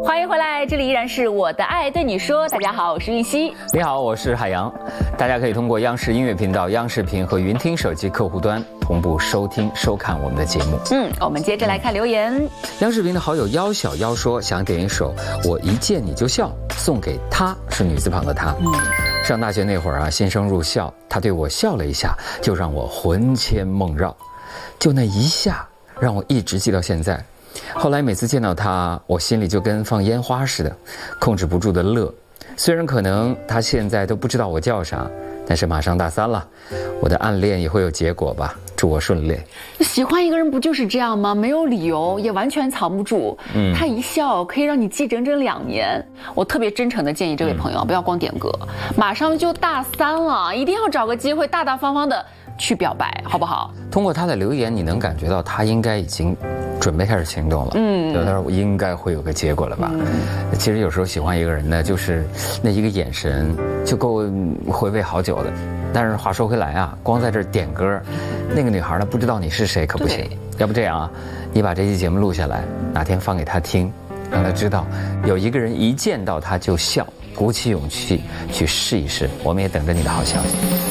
欢迎回来，这里依然是我的爱对你说。大家好，我是玉溪。 你好，我是海洋。大家可以通过央视音乐频道、央视频和云听手机客户端同步收听、收看我们的节目。 我们接着来看留言。 央视频的好友妖小妖说，想点一首《我一见你就笑》，送给她，是女字旁的她。上大学那会儿啊，新生入校，她对我笑了一下，就让我魂牵梦绕，就那一下让我一直记到现在。后来每次见到他，我心里就跟放烟花似的，控制不住的乐。虽然可能他现在都不知道我叫啥，但是马上大三了，我的暗恋也会有结果吧，祝我顺利。 喜欢一个人不就是这样吗？没有理由，也完全藏不住。他一笑可以让你记整整2年。我特别真诚的建议这位朋友，不要光点歌，马上就大三了，一定要找个机会大大方方的去表白，好不好？ 通过他的留言，你能感觉到他应该已经准备开始行动了。他说我应该会有个结果了吧。其实有时候喜欢一个人呢，就是那一个眼神就够回味好久的。但是话说回来啊，光在这儿点歌，那个女孩呢不知道你是谁可不行。要不这样啊，你把这期节目录下来，哪天放给她听，让她知道有一个人一见到她就笑，鼓起勇气去试一试。我们也等着你的好消息。